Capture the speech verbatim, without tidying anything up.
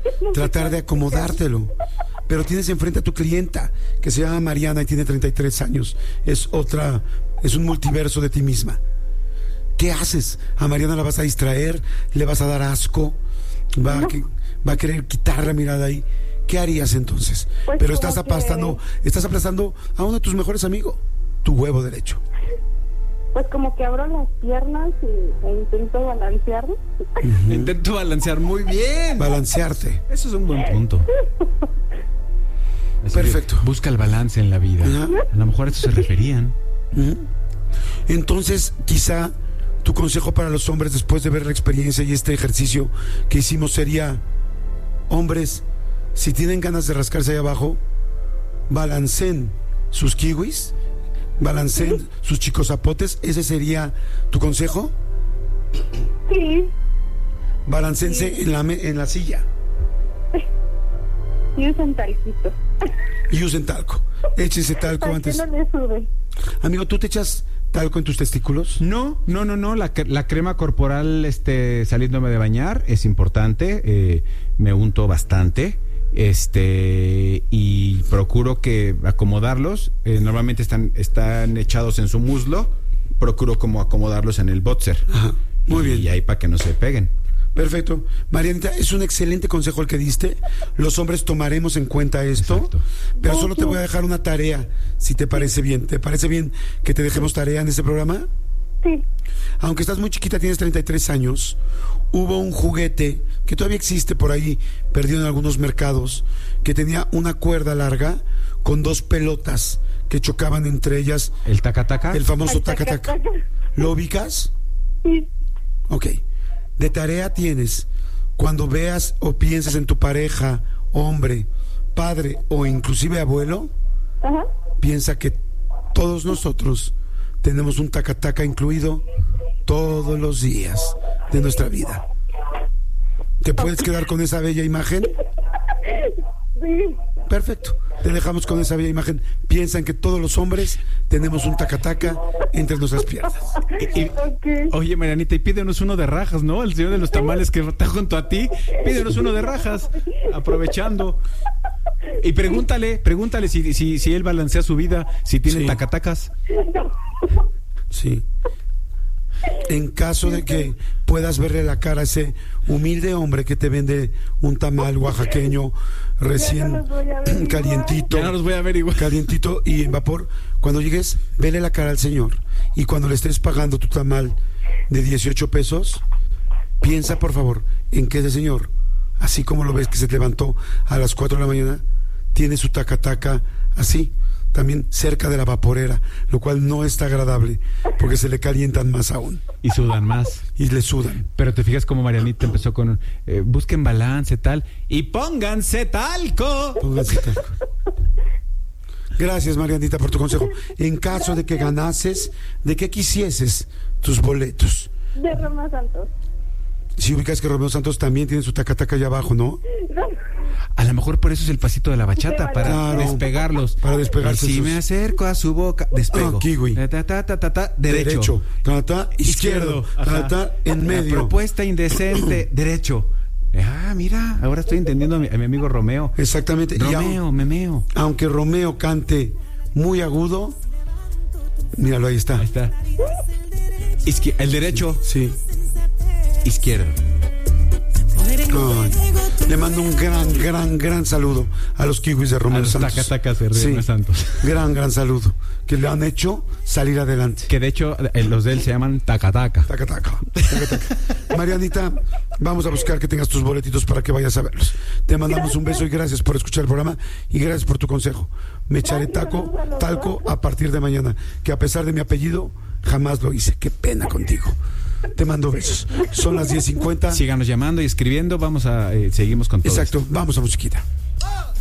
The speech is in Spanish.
tratar de acomodártelo. Pero tienes enfrente a tu clienta, que se llama Mariana y tiene treinta y tres años. Es otra, es un multiverso de ti misma. ¿Qué haces? ¿A Mariana la vas a distraer? ¿Le vas a dar asco? ¿Va, no. a, que, va a querer quitar la mirada ahí? ¿Qué harías entonces? Pues pero estás aplastando, que... estás aplastando a uno de tus mejores amigos, tu huevo derecho. Pues como que abro las piernas y, e intento balancear. Uh-huh. Intento balancear, muy bien. Balancearte. Eso es un buen punto. Así perfecto. Busca el balance en la vida. Uh-huh. A lo mejor a eso se referían. Uh-huh. Entonces, quizá tu consejo para los hombres después de ver la experiencia y este ejercicio que hicimos sería: hombres, si tienen ganas de rascarse ahí abajo, balanceen sus kiwis, balanceen ¿sí? sus chicos zapotes. ¿Ese sería tu consejo? Sí. Balanceense sí. en la en la silla. Y usen talquito. Y usen talco. Échense talco antes. No le sube. Amigo, ¿tú te echas talco en tus testículos? No, no, no, no. La, la crema corporal, este, saliéndome de bañar, es importante. Eh, me unto bastante. Este, y procuro que acomodarlos. Eh, normalmente están, están echados en su muslo. Procuro como acomodarlos en el boxer. Ajá, muy y, bien. Y ahí para que no se peguen. Perfecto. Marianita, es un excelente consejo el que diste. Los hombres tomaremos en cuenta esto. Exacto. Pero solo te voy a dejar una tarea, si te parece bien. ¿Te parece bien que te dejemos tarea en este programa? Sí. Aunque estás muy chiquita, tienes treinta y tres años, hubo un juguete que todavía existe por ahí, perdido en algunos mercados, que tenía una cuerda larga con dos pelotas que chocaban entre ellas. ¿El taca-taca? El famoso taca-taca. ¿Lo ubicas? Sí. Ok. De tarea tienes, cuando veas o pienses en tu pareja, hombre, padre o inclusive abuelo, ajá, piensa que todos nosotros tenemos un taca-taca incluido todos los días de nuestra vida. ¿Te puedes quedar con esa bella imagen? Sí. Perfecto. Te dejamos con esa bella imagen. Piensa en que todos los hombres tenemos un taca-taca entre nuestras piernas. Y, y, okay. Oye, Marianita, y pídenos uno de rajas, ¿no? El señor de los tamales que está junto a ti, pídenos uno de rajas, aprovechando. Y pregúntale, pregúntale si, si, si él balancea su vida, si tiene sí. tacatacas. Sí. En caso de que puedas verle la cara a ese humilde hombre que te vende un tamal oaxaqueño recién no calientito, ya no los voy a ver igual. calientito y en vapor, cuando llegues, vele la cara al señor y cuando le estés pagando tu tamal de dieciocho pesos, piensa por favor en que ese señor, así como lo ves que se levantó a las cuatro de la mañana, tiene su taca-taca así, también cerca de la vaporera, lo cual no está agradable porque se le calientan más aún. Y sudan más. Y le sudan. Pero te fijas como Marianita empezó con eh, busquen balance, tal, y pónganse talco. Pónganse talco. Gracias, Marianita, por tu consejo. En caso de que ganases, ¿de qué quisieses tus boletos? De Romeo Santos. Si ubicas que Romeo Santos también tiene su taca-taca allá abajo, ¿no? A lo mejor por eso es el pasito de la bachata, para claro, despegarlos. Para despegarse. Si sus... me acerco a su boca, despego. Ah, kiwi. Ta, ta, ta, ta, ta, derecho. Derecho. Ta, ta, izquierdo. Ta, ta, en medio. La propuesta indecente, derecho. Ah, mira, ahora estoy entendiendo a mi, a mi amigo Romeo. Exactamente. Romeo, y a, memeo. Aunque Romeo cante muy agudo, míralo, ahí está. Ahí está. Izquier- el derecho. Sí. Izquierdo. Ay, le mando un gran, gran, gran saludo a los kiwis de Romeo Santos. Tacatacas de Romeo sí, Santos. Gran, gran saludo. Que le han hecho salir adelante. Que de hecho, eh, los de él se llaman tacataca. Tacataca. Tacataca. Marianita, vamos a buscar que tengas tus boletitos para que vayas a verlos. Te mandamos un beso y gracias por escuchar el programa y gracias por tu consejo. Me echaré taco, talco a partir de mañana, que a pesar de mi apellido, jamás lo hice. Qué pena contigo. Te mando besos. Son las diez cincuenta. Síganos llamando y escribiendo. Vamos a, eh, seguimos con todo. Exacto. Esto. Vamos a musiquita.